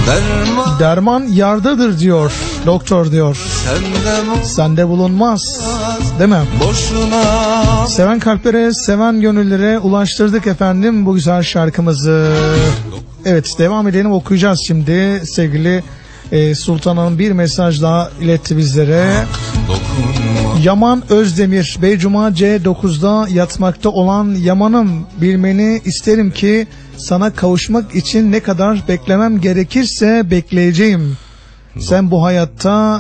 Derman yardadır diyor doktor diyor. Sende bulunmaz. Değil mi? Boşuna. Seven kalplere, seven gönüllere ulaştırdık efendim bu güzel şarkımızı. Evet, devam edelim, okuyacağız şimdi. Sevgili Sultan Hanım bir mesaj daha iletti bizlere. Yaman Özdemir, Beycuma C9'da yatmakta olan Yaman'ım, bilmeni isterim ki sana kavuşmak için ne kadar beklemem gerekirse bekleyeceğim. Sen bu hayatta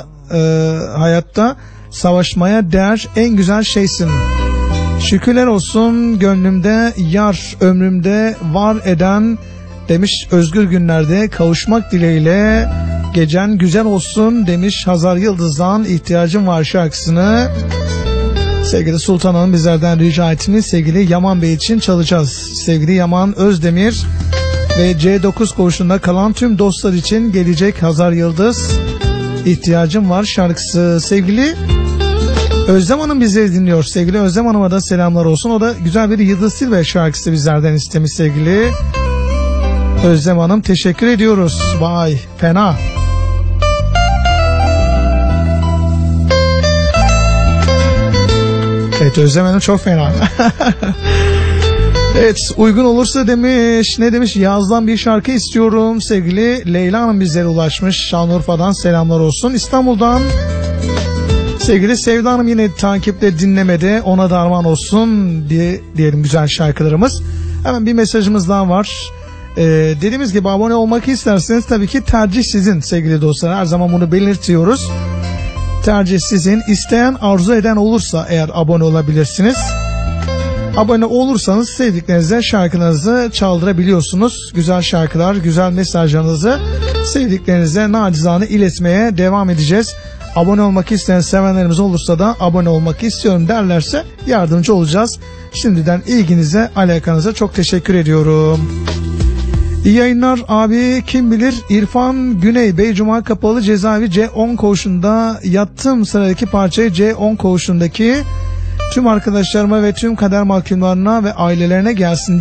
savaşmaya değer en güzel şeysin. Şükürler olsun gönlümde yar, ömrümde var eden demiş. Özgür günlerde kavuşmak dileğiyle gecen güzel olsun demiş. Hazar Yıldız'dan ihtiyacım var şarkısını sevgili Sultan Hanım bizlerden rica ettiğiniz sevgili Yaman Bey için çalacağız. Sevgili Yaman Özdemir ve C9 koğuşunda kalan tüm dostlar için gelecek Hazar Yıldız ihtiyacım var şarkısı. Sevgili Özlem Hanım bizleri dinliyor. Sevgili Özlem Hanım'a da selamlar olsun. O da güzel bir Yıldız Silve şarkısı bizlerden istemiş sevgili Özlem Hanım. Teşekkür ediyoruz. Vay fena. Evet, Özlem Hanım çok fena. Evet, uygun olursa demiş. Ne demiş? Yazdan bir şarkı istiyorum. Sevgili Leyla Hanım bizlere ulaşmış. Şanlıurfa'dan selamlar olsun. İstanbul'dan sevgili Sevda Hanım yine takipte, dinlemede, ona da armağan olsun diyelim güzel şarkılarımız. Hemen bir mesajımız daha var. Dediğimiz gibi abone olmak isterseniz tabii ki tercih sizin sevgili dostlar. Her zaman bunu belirtiyoruz. Tercih sizin. İsteyen, arzu eden olursa eğer abone olabilirsiniz. Abone olursanız sevdiklerinize şarkılarınızı çaldırabiliyorsunuz. Güzel şarkılar, güzel mesajlarınızı sevdiklerinize nacizane iletmeye devam edeceğiz. Abone olmak isteyen sevenlerimiz olursa da abone olmak istiyorum derlerse yardımcı olacağız. Şimdiden ilginize, alakanıza çok teşekkür ediyorum. İyi yayınlar abi. Kim bilir İrfan Güney, Beycuma Kapalı Cezaevi C10 koğuşunda yattım sıradaki parçayı C10 koğuşundaki tüm arkadaşlarıma ve tüm kader mahkumlarına ve ailelerine gelsin